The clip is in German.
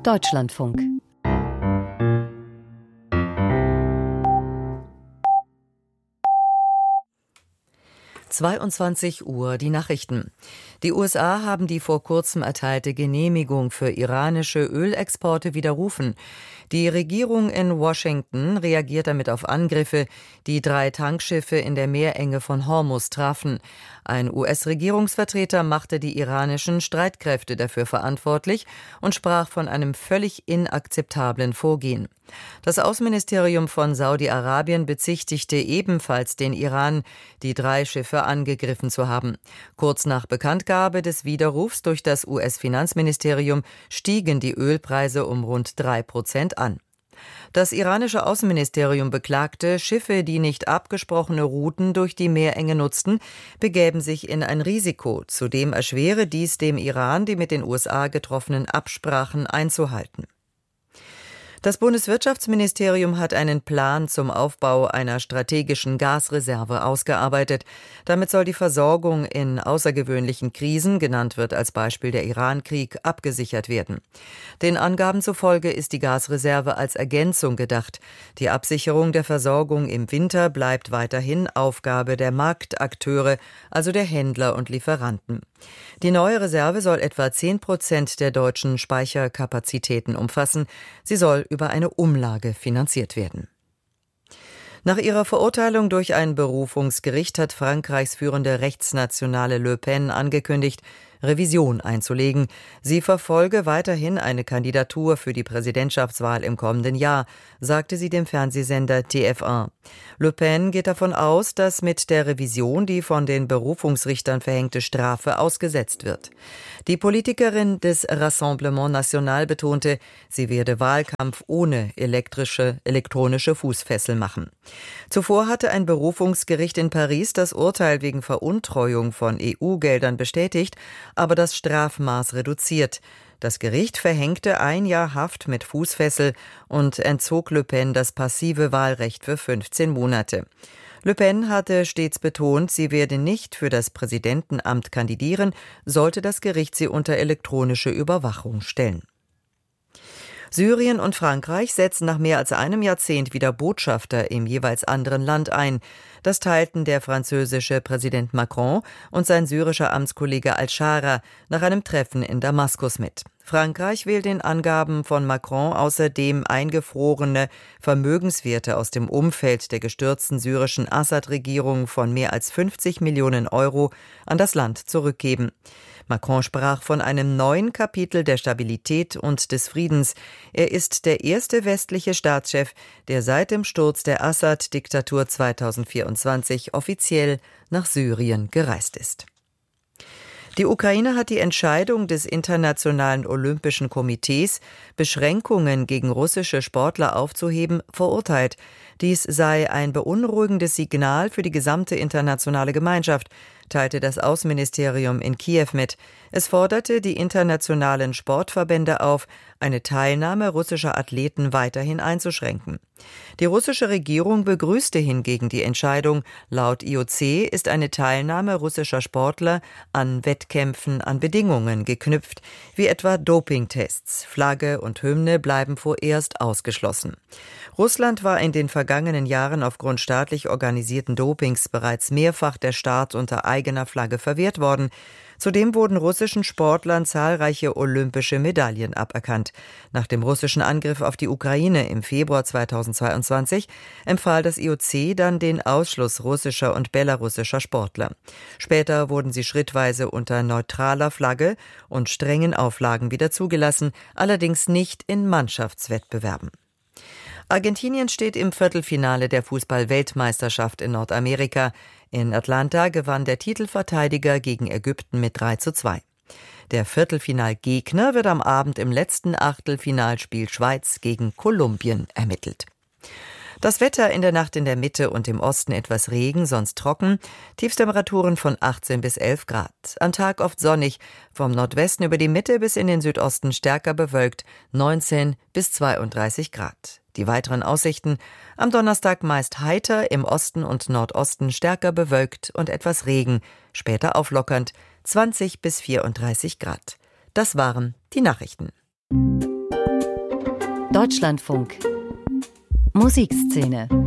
Deutschlandfunk. (22 Uhr) die Nachrichten. Die USA haben die vor kurzem erteilte Genehmigung für iranische Ölexporte widerrufen. Die Regierung in Washington reagiert damit auf Angriffe, die 3 Tankschiffe in der Meerenge von Hormuz trafen. Ein US-Regierungsvertreter machte die iranischen Streitkräfte dafür verantwortlich und sprach von einem völlig inakzeptablen Vorgehen. Das Außenministerium von Saudi-Arabien bezichtigte ebenfalls den Iran, die 3 Schiffe angegriffen zu haben. Kurz nach Bekanntgabe des Widerrufs durch das US-Finanzministerium stiegen die Ölpreise um rund 3% an. Das iranische Außenministerium beklagte, Schiffe, die nicht abgesprochene Routen durch die Meerenge nutzten, begäben sich in ein Risiko. Zudem erschwere dies dem Iran, die mit den USA getroffenen Absprachen einzuhalten. Das Bundeswirtschaftsministerium hat einen Plan zum Aufbau einer strategischen Gasreserve ausgearbeitet. Damit soll die Versorgung in außergewöhnlichen Krisen, genannt wird als Beispiel der Iran-Krieg, abgesichert werden. Den Angaben zufolge ist die Gasreserve als Ergänzung gedacht. Die Absicherung der Versorgung im Winter bleibt weiterhin Aufgabe der Marktakteure, also der Händler und Lieferanten. Die neue Reserve soll etwa 10% der deutschen Speicherkapazitäten umfassen. Sie soll über eine Umlage finanziert werden. Nach ihrer Verurteilung durch ein Berufungsgericht hat Frankreichs führende Rechtsnationale Le Pen angekündigt, Revision einzulegen. Sie verfolge weiterhin eine Kandidatur für die Präsidentschaftswahl im kommenden Jahr, sagte sie dem Fernsehsender TF1. Le Pen geht davon aus, dass mit der Revision die von den Berufungsrichtern verhängte Strafe ausgesetzt wird. Die Politikerin des Rassemblement National betonte, sie werde Wahlkampf ohne elektronische Fußfessel machen. Zuvor hatte ein Berufungsgericht in Paris das Urteil wegen Veruntreuung von EU-Geldern bestätigt, aber das Strafmaß reduziert. Das Gericht verhängte 1 Jahr Haft mit Fußfessel und entzog Le Pen das passive Wahlrecht für 15 Monate. Le Pen hatte stets betont, sie werde nicht für das Präsidentenamt kandidieren, sollte das Gericht sie unter elektronische Überwachung stellen. Syrien und Frankreich setzen nach mehr als einem Jahrzehnt wieder Botschafter im jeweils anderen Land ein. Das teilten der französische Präsident Macron und sein syrischer Amtskollege Al-Shara nach einem Treffen in Damaskus mit. Frankreich will den Angaben von Macron außerdem eingefrorene Vermögenswerte aus dem Umfeld der gestürzten syrischen Assad-Regierung von mehr als 50 Millionen Euro an das Land zurückgeben. Macron sprach von einem neuen Kapitel der Stabilität und des Friedens. Er ist der erste westliche Staatschef, der seit dem Sturz der Assad-Diktatur 2024 offiziell nach Syrien gereist ist. Die Ukraine hat die Entscheidung des Internationalen Olympischen Komitees, Beschränkungen gegen russische Sportler aufzuheben, verurteilt. Dies sei ein beunruhigendes Signal für die gesamte internationale Gemeinschaft, teilte das Außenministerium in Kiew mit. Es forderte die internationalen Sportverbände auf, eine Teilnahme russischer Athleten weiterhin einzuschränken. Die russische Regierung begrüßte hingegen die Entscheidung. Laut IOC ist eine Teilnahme russischer Sportler an Wettkämpfen an Bedingungen geknüpft, wie etwa Dopingtests. Flagge und Hymne bleiben vorerst ausgeschlossen. Russland war in den vergangenen Jahren aufgrund staatlich organisierten Dopings bereits mehrfach der Start unter eigener Flagge verwehrt worden. Zudem wurden russischen Sportlern zahlreiche olympische Medaillen aberkannt. Nach dem russischen Angriff auf die Ukraine im Februar 2022 empfahl das IOC dann den Ausschluss russischer und belarussischer Sportler. Später wurden sie schrittweise unter neutraler Flagge und strengen Auflagen wieder zugelassen, allerdings nicht in Mannschaftswettbewerben. Argentinien steht im Viertelfinale der Fußball-Weltmeisterschaft in Nordamerika. In Atlanta gewann der Titelverteidiger gegen Ägypten mit 3:2. Der Viertelfinalgegner wird am Abend im letzten Achtelfinalspiel Schweiz gegen Kolumbien ermittelt. Das Wetter in der Nacht in der Mitte und im Osten etwas Regen, sonst trocken. Tiefstemperaturen von 18 bis 11 Grad. Am Tag oft sonnig, vom Nordwesten über die Mitte bis in den Südosten stärker bewölkt, 19 bis 32 Grad. Die weiteren Aussichten: am Donnerstag meist heiter, im Osten und Nordosten stärker bewölkt und etwas Regen, später auflockernd, 20 bis 34 Grad. Das waren die Nachrichten. Deutschlandfunk Musikszene